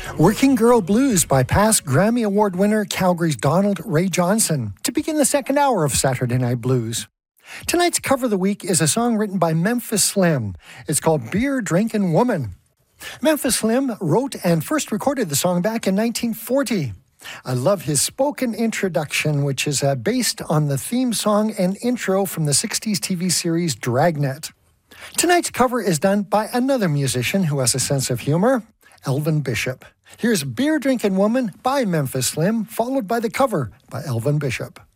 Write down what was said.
Working Girl Blues by past Grammy Award winner Calgary's Donald Ray Johnson to begin the second hour of Saturday Night Blues. Tonight's cover of the week is a song written by Memphis Slim. It's called Beer Drinkin' Woman. Memphis Slim wrote and first recorded the song back in 1940. I love his spoken introduction, which is based on the theme song and intro from the 60s TV series Dragnet. Tonight's cover is done by another musician who has a sense of humor, Elvin Bishop. Here's Beer Drinkin' Woman by Memphis Slim, followed by the cover by Elvin Bishop.